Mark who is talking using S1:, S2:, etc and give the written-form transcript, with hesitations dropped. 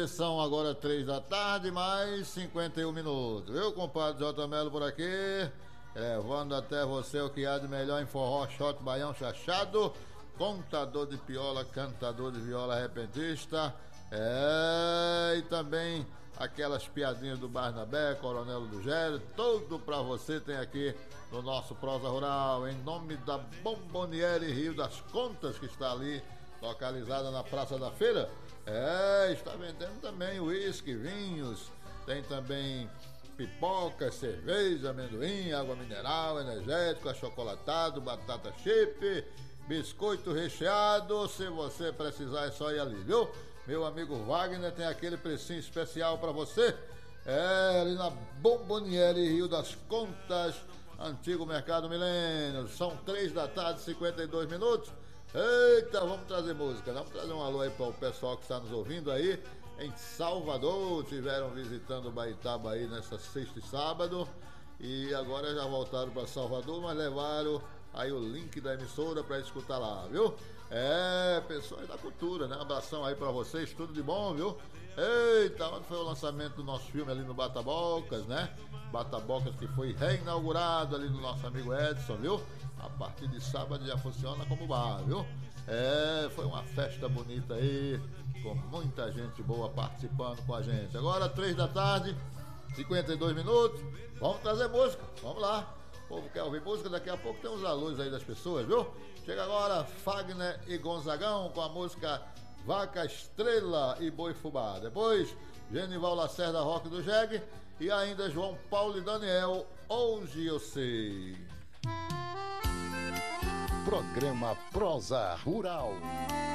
S1: são agora 3 da tarde, mais 51 minutos. Eu, compadre J. Melo por aqui, levando até você o que há de melhor em forró, shot, baião, chachado, contador de piola, cantador de viola, repentista, e também aquelas piadinhas do Barnabé, Coronel do Gério, tudo pra você tem aqui no nosso Prosa Rural, em nome da Bomboniere Rio das Contas, que está ali, localizada na Praça da Feira. Está vendendo também uísque, vinhos, tem também pipoca, cerveja, amendoim, água mineral, energético, achocolatado, batata chip, biscoito recheado. Se você precisar é só ir ali, viu? Meu amigo Wagner tem aquele precinho especial para você. Ali na Bomboniere Rio das Contas, antigo Mercado Milênio. São 3 da tarde, 52 minutos. Eita, vamos trazer música. Vamos trazer um alô aí para o pessoal que está nos ouvindo aí em Salvador. Tiveram visitando Baitaba aí nessa sexta e sábado. E agora já voltaram para Salvador, mas levaram aí o link da emissora para escutar lá, viu? Pessoas da cultura, né? Um abração aí para vocês, tudo de bom, viu? Eita, onde foi o lançamento do nosso filme ali no Batabocas, né? Batabocas que foi reinaugurado ali do nosso amigo Edson, viu? A partir de sábado já funciona como bar, viu? Foi uma festa bonita aí, com muita gente boa participando com a gente. Agora 3 da tarde, 52 minutos, vamos trazer música, vamos lá. O povo quer ouvir música, daqui a pouco tem uns alôs aí das pessoas, viu? Chega agora Fagner e Gonzagão com a música Vaca Estrela e Boi Fubá. Depois, Genival Lacerda Rock do Jeg e ainda João Paulo e Daniel, Hoje Eu Sei.
S2: Programa Prosa Rural.